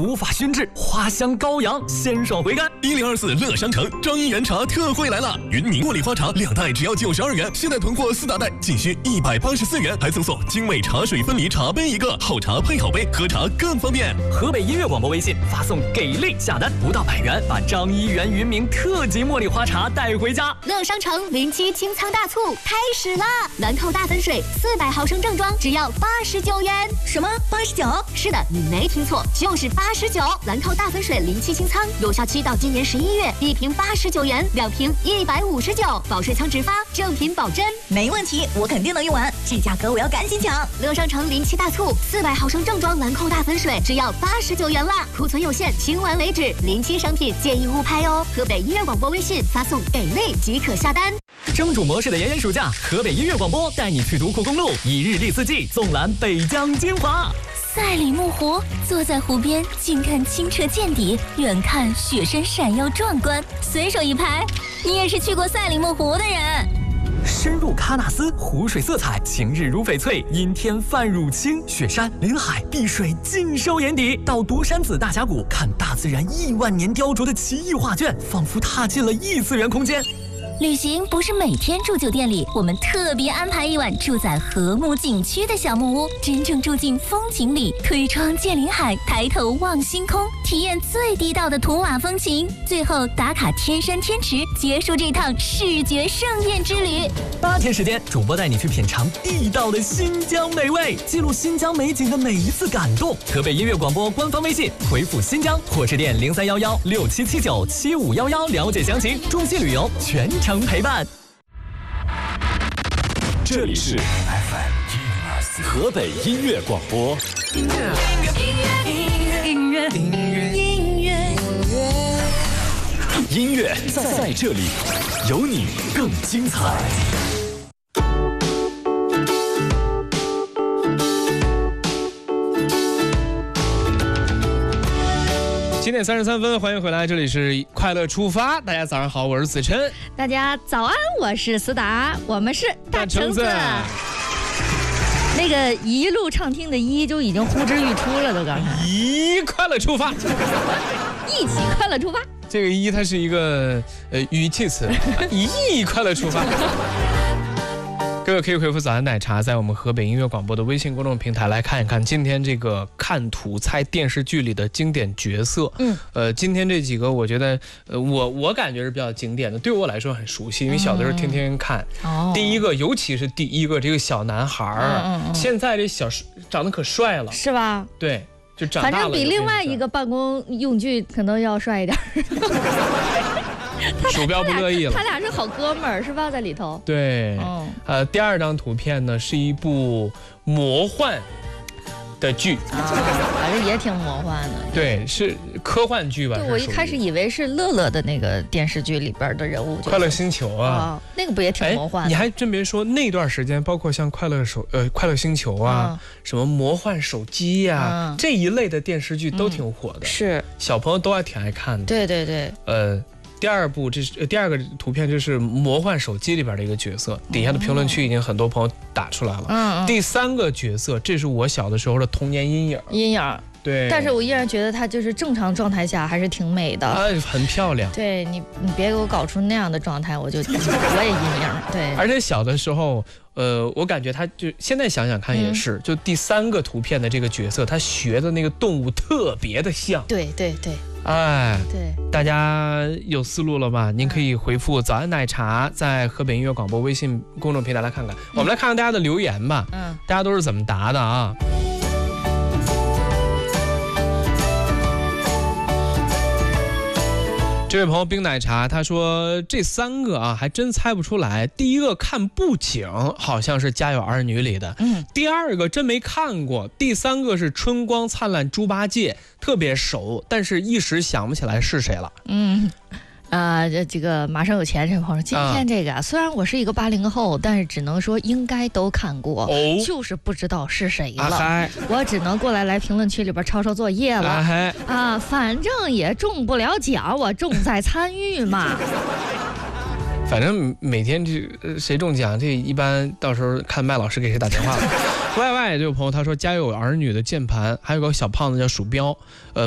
古法熏制，花香高扬，鲜爽回甘。 1024乐商城张一元茶特惠来了，云宁茉莉花茶2袋只要92元，现在囤货4大袋仅需184元，还赠送精美茶水分离茶杯1个，好茶配好杯，喝茶更方便。 河北音乐广播微信发送给力下单，不到100元，把张一元云明特级茉莉花茶带回家。 乐商城07清仓大促开始了，兰蔻大粉水400毫升正装只要89元。 什么89？ 是的，你没听错，就是89。兰蔻大粉水07清仓，有效期到今年11月，1瓶89元，2瓶159，保水仓直发，正品保真。 没问题，我肯定能用完，这价格我要赶紧抢。 乐商城07大促，400毫升正装兰蔻大粉水只要89元啦，库存有限，清完为止。07商品建议勿拍哦。河北音乐广播微信发送给力即可下单。 蒸煮模式的炎炎暑假，河北音乐广播带你去独库公路，一日历四季，纵览北疆精华。 赛里木湖，坐在湖边，近看清澈见底，远看雪山闪耀壮观。随手一拍，你也是去过赛里木湖的人。 深入喀纳斯，湖水色彩，晴日如翡翠，阴天泛乳青，雪山、林海、碧水尽收眼底。到独山子大峡谷，看大自然亿万年雕琢的奇异画卷，仿佛踏进了异次元空间。 旅行不是每天住酒店里，我们特别安排一晚住在和睦景区的小木屋，真正住进风景里，推窗见林海，抬头望星空，体验最地道的图瓦风情。最后打卡天山天池，结束这趟视觉盛宴之旅。 8天时间，主播带你去品尝地道的新疆美味，记录新疆美景的每一次感动。河北音乐广播官方微信回复新疆或是电031167797511了解详情。中西旅游全程陪伴。 这里是 FM 124河北音乐广播。音乐在这里，有你更精彩。 7点33分，欢迎回来，这里是快乐出发。大家早上好，我是子琛。 大家早安，我是思达，我们是大橙子。那个一路畅听的一就已经呼之欲出了，都刚才。 快乐出发， 一起快乐出发。 这个一它是一个语气词，快乐出发。各位可以回复早安奶茶，在我们河北音乐广播的微信公众平台来看一看今天这个看图猜电视剧里的经典角色。今天这几个我觉得我感觉是比较经典的，对我来说很熟悉，因为小的时候天天看。第一个，尤其是第一个这个小男孩现在这长得可帅了， 是吧？ 对，就长大了， 反正比另外一个办公用具可能要帅一点。 鼠标不乐意了， 他俩是好哥们儿是吧？在里头。 对，第二张图片呢是一部魔幻的剧反正也挺魔幻的。 对，是科幻剧吧？ 对，我一开始以为是乐乐的那个电视剧里边的人物， 快乐星球啊， 那个不也挺魔幻的？ 你还真别说，那段时间包括像快乐星球啊，什么魔幻手机呀，这一类的电视剧都挺火的，是小朋友都还挺爱看的。 对对对， 第二个图片就是魔幻手机里边的一个角色，底下的评论区已经很多朋友打出来了。第三个角色，这是我小的时候的童年阴影。对， 但是我依然觉得她就是正常状态下还是挺美的， 很漂亮。 对你别给我搞出那样的状态，我也阴影。对， 而且小的时候，我感觉她就现在想想看也是，就第三个图片的这个角色，她学的那个动物特别的像。 对对对。 对，大家有思路了吧？您可以回复早安奶茶，在河北音乐广播微信公众平台来看看。我们来看看大家的留言吧。大家都是怎么答的啊？这位朋友冰奶茶他说这3个啊还真猜不出来。第一个看布景好像是《家有儿女》里的，第二个真没看过，第三个是《春光灿烂猪八戒》，特别熟，但是一时想不起来是谁了。 这个马上有钱这朋友，今天这个虽然我是一个80后，但是只能说应该都看过，就是不知道是谁了。我只能过来评论区里边抄抄作业了。反正也中不了奖，我重在参与嘛。 反正每天谁中奖，这一般到时候看麦老师给谁打电话了。外就有朋友他说《家有儿女》的键盘，还有个小胖子叫鼠标，